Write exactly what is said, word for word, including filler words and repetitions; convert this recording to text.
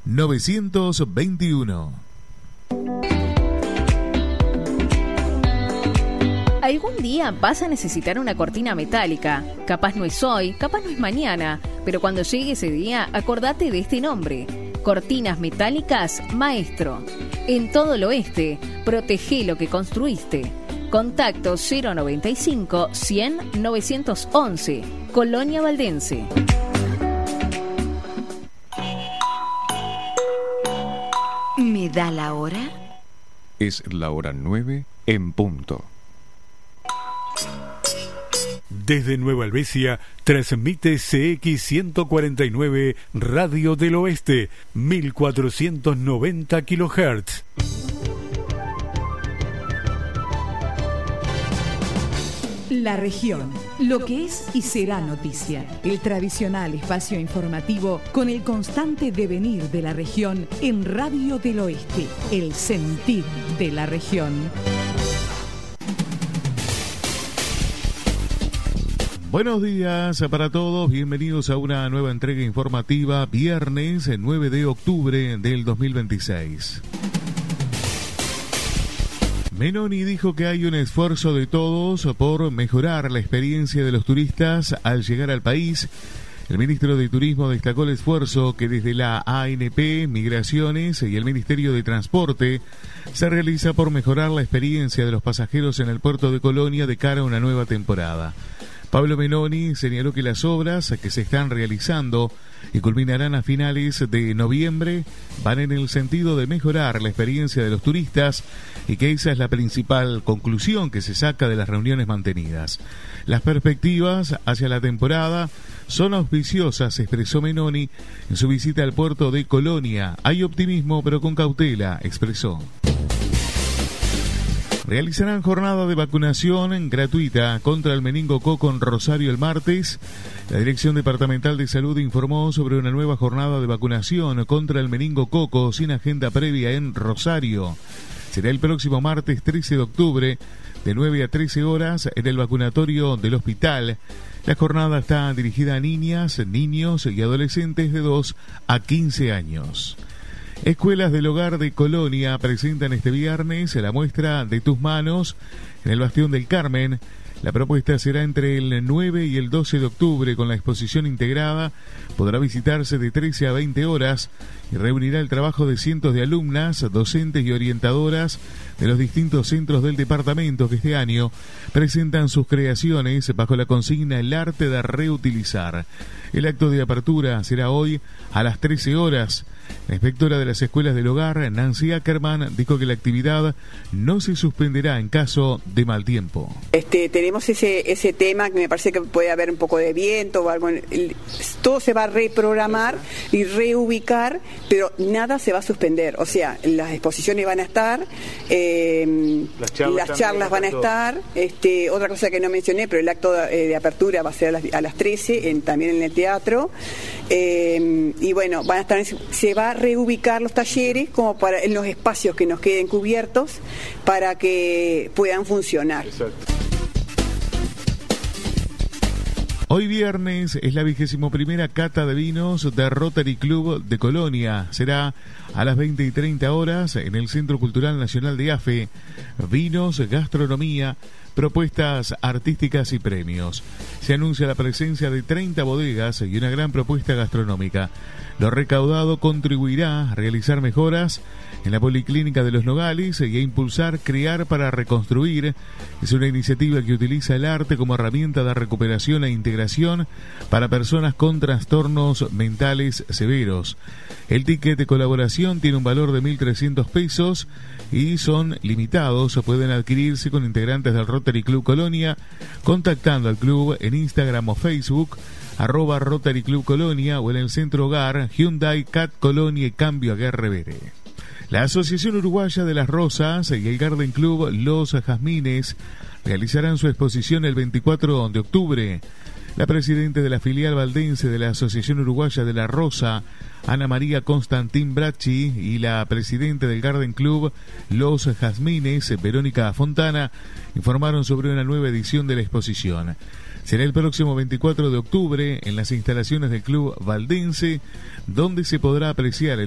novecientos veintiuno. Algún día vas a necesitar una cortina metálica. Capaz no es hoy, capaz no es mañana, pero cuando llegue ese día, acordate de este nombre. Cortinas Metálicas Maestro. En todo el oeste, protege lo que construiste. Contacto cero noventa y cinco, cien, novecientos once, Colonia Valdense. ¿Me da la hora? Es la hora nueve en punto. Desde Nueva Helvecia, transmite C X ciento cuarenta y nueve Radio del Oeste, mil cuatrocientos noventa kilohertz. La región, lo que es y será noticia. El tradicional espacio informativo con el constante devenir de la región en Radio del Oeste, el sentir de la región. Buenos días para todos, bienvenidos a una nueva entrega informativa, viernes nueve de octubre del dos mil veintiséis. Meloni dijo que hay un esfuerzo de todos por mejorar la experiencia de los turistas al llegar al país. El ministro de Turismo destacó el esfuerzo que desde la A N P, Migraciones y el Ministerio de Transporte se realiza por mejorar la experiencia de los pasajeros en el puerto de Colonia de cara a una nueva temporada. Pablo Meloni señaló que las obras que se están realizando y culminarán a finales de noviembre van en el sentido de mejorar la experiencia de los turistas y que esa es la principal conclusión que se saca de las reuniones mantenidas. Las perspectivas hacia la temporada son auspiciosas, expresó Meloni en su visita al puerto de Colonia. Hay optimismo, pero con cautela, expresó. Realizarán jornada de vacunación gratuita contra el meningococo en Rosario el martes. La Dirección Departamental de Salud informó sobre una nueva jornada de vacunación contra el meningococo sin agenda previa en Rosario. Será el próximo martes trece de octubre, de nueve a trece horas, en el vacunatorio del hospital. La jornada está dirigida a niñas, niños y adolescentes de dos a quince años. Escuelas del Hogar de Colonia presentan este viernes la muestra de Tus Manos en el Bastión del Carmen. La propuesta será entre el nueve y el doce de octubre con la exposición integrada. Podrá visitarse de trece a veinte horas y reunirá el trabajo de cientos de alumnas, docentes y orientadoras de los distintos centros del departamento que este año presentan sus creaciones bajo la consigna El arte de reutilizar. El acto de apertura será hoy a las trece horas. La inspectora de las escuelas del hogar, Nancy Ackerman, dijo que la actividad no se suspenderá en caso de mal tiempo. Este, tenemos ese ese tema que me parece que puede haber un poco de viento o algo. El, todo se va a reprogramar y reubicar, pero nada se va a suspender. O sea, las exposiciones van a estar, eh, las charlas, las charlas van a estar. Este, otra cosa que no mencioné, pero el acto de, de apertura va a ser a las, a las trece, en, también en el teatro. Eh, y bueno, van a estar, se va a reubicar los talleres como para en los espacios que nos queden cubiertos para que puedan funcionar. Exacto. Hoy viernes es la vigésimo primera cata de vinos de Rotary Club de Colonia. Será a las veinte y treinta horas en el Centro Cultural Nacional de AFE. Vinos, gastronomía, propuestas artísticas y premios. Se anuncia la presencia de treinta bodegas y una gran propuesta gastronómica. Lo recaudado contribuirá a realizar mejoras en la Policlínica de los Nogales y a impulsar Crear para Reconstruir. Es una iniciativa que utiliza el arte como herramienta de recuperación e integración para personas con trastornos mentales severos. El ticket de colaboración tiene un valor de mil trescientos pesos y son limitados. Pueden adquirirse con integrantes del Rotary Club Colonia, contactando al club en Instagram o Facebook, arroba Rotary Club Colonia, o en el Centro Hogar Hyundai, Cat Colonia y Cambio Aguerrevere. La Asociación Uruguaya de las Rosas y el Garden Club Los Jazmines realizarán su exposición el veinticuatro de octubre. La presidenta de la filial valdense de la Asociación Uruguaya de la Rosa, Ana María Constantín Bracci, y la presidenta del Garden Club Los Jazmines, Verónica Fontana, informaron sobre una nueva edición de la exposición. Será el próximo veinticuatro de octubre en las instalaciones del Club Valdense, donde se podrá apreciar el